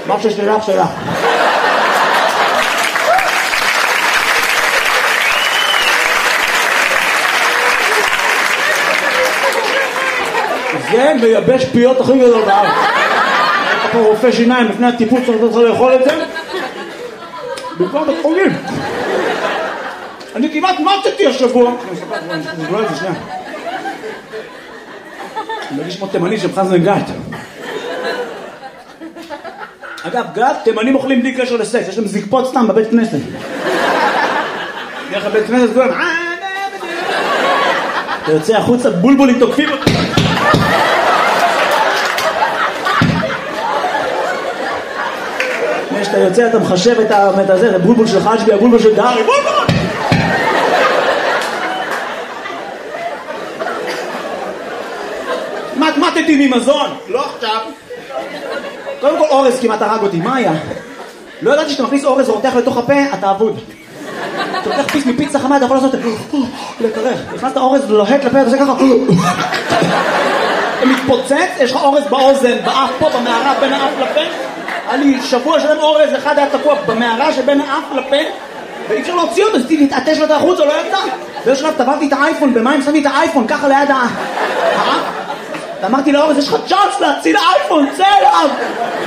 אמרת שיש לי לך שלך. זה מייבש פיות הכי גדול בארץ. אתה פה רופא שיניים לפני הטיפול צריך לאכול את זה במקום בית חולים. אני כמעט מתתי השבוע. אני אספר את זה שנייה. אני מרגיש כמו תימני של חזן גת. אגב, גת, תימנים אוכלים בלי קשר לסקס, יש להם זקפות סתם בבית כנסת. דרך הבית כנסת כולם אתה יוצא החוצה, בולבולים תוקפים אותי. כשאתה יוצא אתה מחשב את הזה, את הבולבול של חג'בי, הבולבול של דארי, בולבול! מתמטתי ממזון, לא עכשיו. קודם כל אורז כמעט הרג אותי, מה היה? לא ידעתי שאתה מכניס אורז ורותח לתוך הפה, אתה אבוד. אתה לוקח פיס מפיצה חמה, אתה יכול לעשות לקרח. נכנסת אורז לוהט לפה, אתה עושה ככה. אתה מתפוצץ, יש לך אורז באוזן, באף פה, במערה בין האף לפה. היה לי שבוע שלם אורז, אחד היה תקוע במערה שבין האף לפה, ואי אפשר להוציא אותו, אז להתעטש לו את החוץ, או לא ידע. באיזשהו שלב טבעתי את האייפון, במים שמתי את האייפון, ככה ליד האף. ואמרתי לאורז, יש לך צ'אנס להציל האייפון, צא אליו!